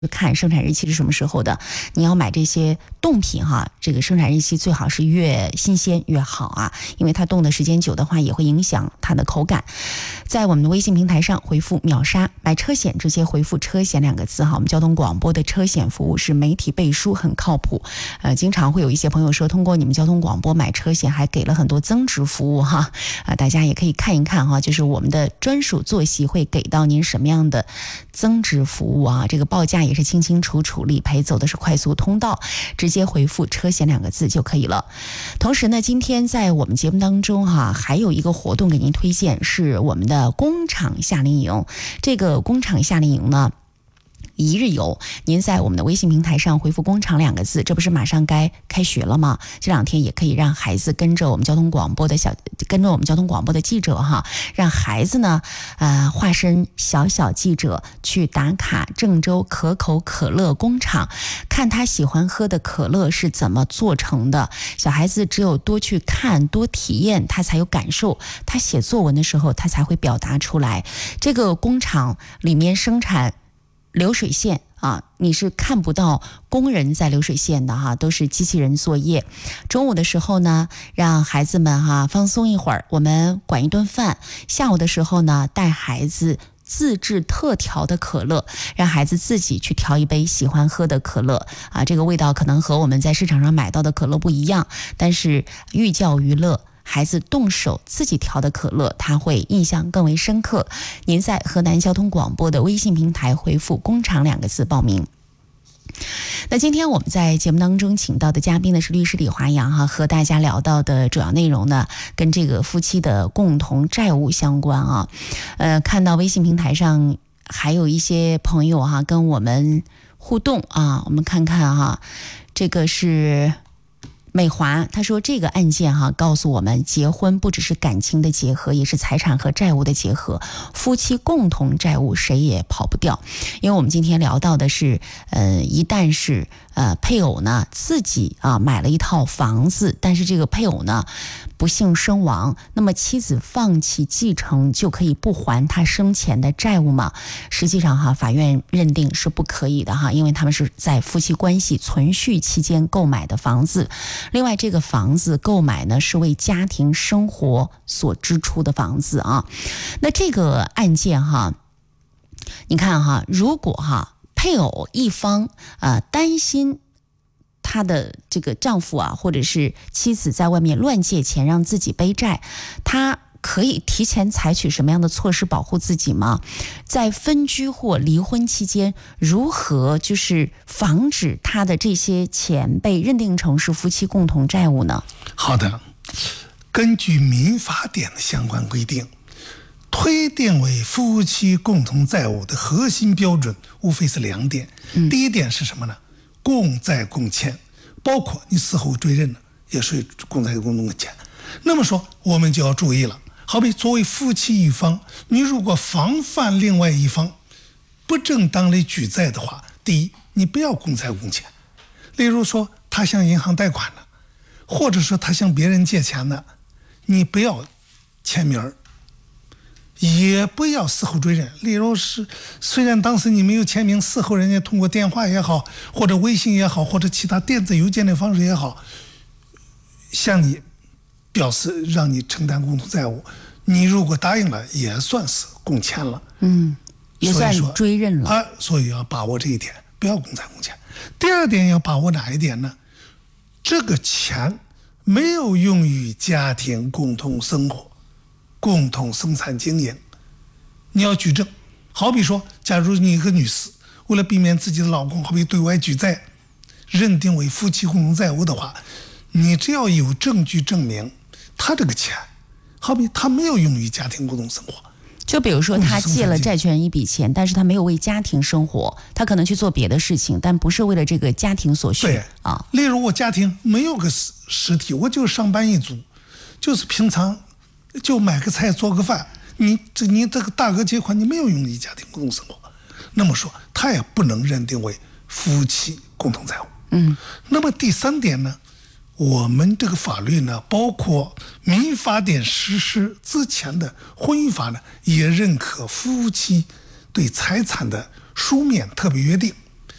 看生产日期是什么时候的，你要买这些冻品哈，这个生产日期最好是越新鲜越好啊，因为它冻的时间久的话也会影响它的口感。在我们的微信平台上回复秒杀买车险，直接回复车险2个字哈。我们交通广播的车险服务是媒体背书，很靠谱。经常会有一些朋友说，通过你们交通广播买车险还给了很多增值服务哈。大家也可以看一看哈，就是我们的专属坐席会给到您什么样的增值服务啊？这个报价也是清清楚楚，理赔走的是快速通道，直接回复车险2个字就可以了。同时呢，今天在我们节目当中还有一个活动给您推荐，是我们的工厂夏令营。这个工厂夏令营呢，1日游，您在我们的微信平台上回复工厂2个字，这不是马上该开学了吗？这2天也可以让孩子跟着我们交通广播的记者哈，让孩子呢化身小记者去打卡郑州可口可乐工厂，看他喜欢喝的可乐是怎么做成的。小孩子只有多去看多体验，他才有感受，他写作文的时候他才会表达出来。这个工厂里面生产流水线啊，你是看不到工人在流水线的哈，都是机器人作业。中午的时候呢，让孩子们放松一会儿，我们管一顿饭。下午的时候呢，带孩子自制特调的可乐，让孩子自己去调一杯喜欢喝的可乐啊，这个味道可能和我们在市场上买到的可乐不一样，但是寓教于乐。孩子动手自己调的可乐，他会印象更为深刻。您在河南交通广播的微信平台回复工厂2个字报名。那今天我们在节目当中请到的嘉宾呢是律师李华阳和大家聊到的主要内容呢跟这个夫妻的共同债务相关啊。看到微信平台上还有一些朋友跟我们互动啊，我们看看这个是美华，她说这个案件告诉我们，结婚不只是感情的结合，也是财产和债务的结合，夫妻共同债务谁也跑不掉。因为我们今天聊到的是一旦是配偶呢自己买了一套房子，但是这个配偶呢不幸身亡，那么妻子放弃继承就可以不还他生前的债务吗？实际上法院认定是不可以的因为他们是在夫妻关系存续期间购买的房子。另外这个房子购买呢是为家庭生活所支出的房子啊。那这个案件你看如果配偶一方担心他的这个丈夫或者是妻子在外面乱借钱让自己背债，他可以提前采取什么样的措施保护自己吗？在分居或离婚期间，如何就是防止他的这些钱被认定成是夫妻共同债务呢？ 好的，根据民法典的相关规定，推定为夫妻共同债务的核心标准无非是2点。第一点是什么呢？共债共欠，包括你死后追认的也属于共债共同的欠。那么说我们就要注意了，好比作为夫妻一方，你如果防范另外一方不正当的举债的话，第一，你不要共债共欠。例如说他向银行贷款了，或者说他向别人借钱了，你不要签名，也不要事后追认。例如是虽然当时你没有签名，事后人家通过电话也好，或者微信也好，或者其他电子邮件的方式也好，向你表示让你承担共同债务，你如果答应了也算是共欠了， 也算追认了所以要把握这一点，不要共债共欠。第二点要把握哪一点呢？这个钱没有用于家庭共同生活、共同生产经营，你要举证。好比说，假如你一个女士为了避免自己的老公好比对外举债，认定为夫妻共同债务的话，你只要有证据证明他这个钱好比他没有用于家庭共同生活， 就比如说他借了债权人一笔钱，但是他没有为家庭生活，他可能去做别的事情，但不是为了这个家庭所需。 对例如我家庭没有个实体，我就上班一族，就是平常就买个菜做个饭，你这个大额借款你没有用于家庭共同生活，那么说他也不能认定为夫妻共同债务。那么第3点呢，我们这个法律呢，包括民法典实施之前的婚姻法呢，也认可夫妻对财产的书面特别约定。